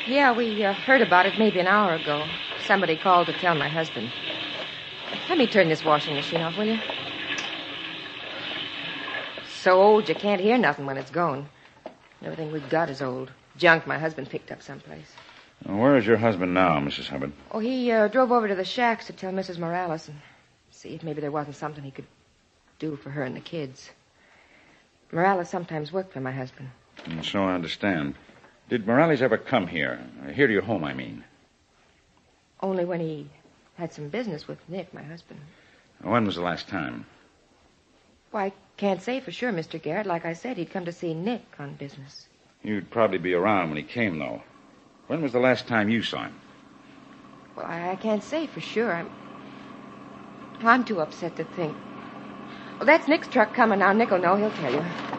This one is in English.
Yeah, we heard about it maybe an hour ago. Somebody called to tell my husband. Let me turn this washing machine off, will you? So old you can't hear nothing when it's going. Everything we've got is old. Junk my husband picked up someplace. Where is your husband now, Mrs. Hubbard? Oh, he drove over to the shacks to tell Mrs. Morales and see if maybe there wasn't something he could do for her and the kids. Morales sometimes worked for my husband. So I understand. Did Morales ever come here? Here to your home, I mean. Only when he had some business with Nick, my husband. When was the last time? Well, I can't say for sure, Mr. Garrett. Like I said, he'd come to see Nick on business. You'd probably be around when he came, though. When was the last time you saw him? Well, I can't say for sure. I'm too upset to think. Well, that's Nick's truck coming now. Nick will know. He'll tell you.